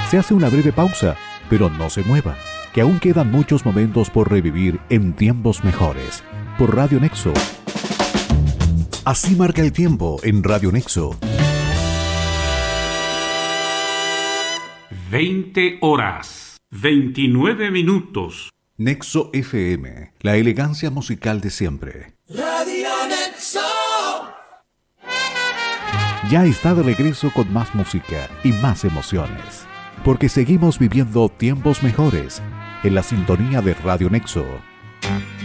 Se hace una breve pausa, pero no se mueva, que aún quedan muchos momentos por revivir en tiempos mejores. Por Radio Nexo. Así marca el tiempo en Radio Nexo. 20 horas, 29 minutos. Nexo FM, la elegancia musical de siempre. Radio Nexo. Ya está de regreso con más música y más emociones, porque seguimos viviendo tiempos mejores en la sintonía de Radio Nexo.